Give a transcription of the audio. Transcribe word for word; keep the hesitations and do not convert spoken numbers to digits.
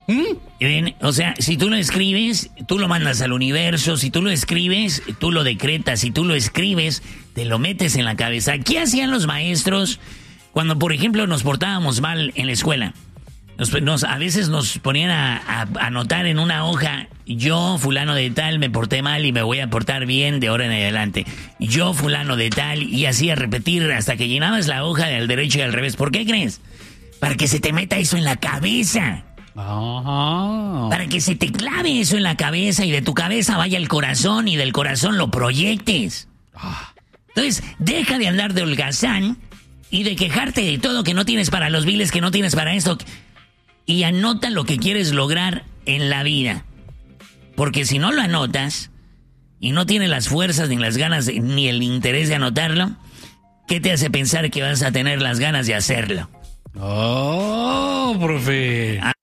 ¿Ven? O sea, si tú lo escribes, tú lo mandas al universo. Si tú lo escribes, tú lo decretas. Si tú lo escribes, te lo metes en la cabeza. ¿Qué hacían los maestros cuando, por ejemplo, nos portábamos mal en la escuela? Nos, nos, a veces nos ponían a, a, a anotar en una hoja: yo, fulano de tal, me porté mal y me voy a portar bien de ahora en adelante. Yo, fulano de tal, y así a repetir hasta que llenabas la hoja del derecho y al revés. ¿Por qué crees? Para que se te meta eso en la cabeza. Ajá. Para que se te clave eso en la cabeza y de tu cabeza vaya al corazón y del corazón lo proyectes. Entonces, deja de andar de holgazán y de quejarte de todo, que no tienes para los biles, que no tienes para esto. Y anota lo que quieres lograr en la vida. Porque si no lo anotas y no tienes las fuerzas ni las ganas ni el interés de anotarlo, ¿qué te hace pensar que vas a tener las ganas de hacerlo? Oh, profe.